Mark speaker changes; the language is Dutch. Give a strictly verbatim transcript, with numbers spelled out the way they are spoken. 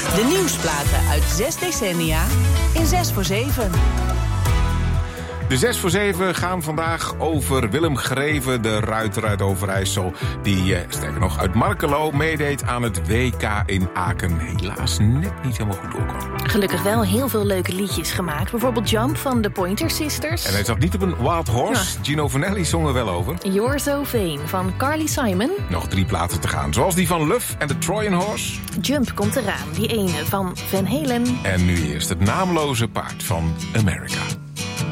Speaker 1: De nieuwsplaten uit zes decennia in zes voor zeven.
Speaker 2: De zes voor zeven gaan vandaag over Willem Greven, de ruiter uit Overijssel. Die, eh, sterker nog, uit Markelo meedeed aan het W K in Aken. Helaas net niet helemaal goed doorkwam.
Speaker 3: Gelukkig wel heel veel leuke liedjes gemaakt. Bijvoorbeeld Jump van de Pointer Sisters.
Speaker 2: En hij zat niet op een wild horse. Ja. Gino Vanelli zong er wel over.
Speaker 3: You're So Vain van Carly Simon.
Speaker 2: Nog drie platen te gaan, zoals die van Luff en de Trojan Horse.
Speaker 3: Jump komt eraan, die ene van Van Halen.
Speaker 2: En nu eerst het naamloze paard van America.